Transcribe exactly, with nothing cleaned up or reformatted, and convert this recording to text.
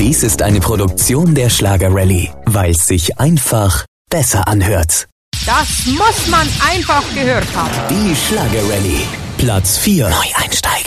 Dies ist eine Produktion der Schlager-Rallye, weil es sich einfach besser anhört. Das muss man einfach gehört haben. Die Schlager-Rallye. Platz vier. Neueinsteiger.